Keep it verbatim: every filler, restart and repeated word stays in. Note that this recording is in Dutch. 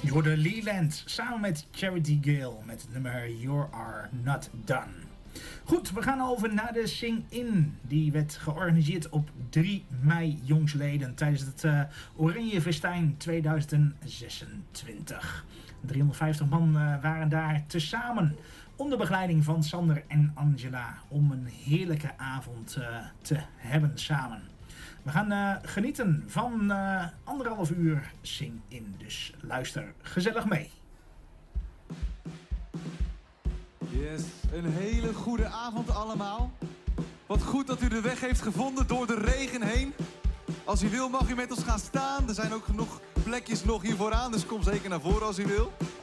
Je hoorde Leland samen met Charity Gale met het nummer You Are Not Done. Goed, we gaan over naar de Sing-In. Die werd georganiseerd op drie mei jongsleden tijdens het uh, Oranje Festijn tweeduizend zesentwintig. driehonderdvijftig man uh, waren daar tezamen onder begeleiding van Sander en Angela om een heerlijke avond uh, te hebben samen. We gaan uh, genieten van uh, anderhalf uur Sing-In, dus luister gezellig mee. Yes, een hele goede avond allemaal. Wat goed dat u de weg heeft gevonden door de regen heen. Als u wil mag u met ons gaan staan. Er zijn ook genoeg plekjes nog hier vooraan, dus kom zeker naar voren als u wil.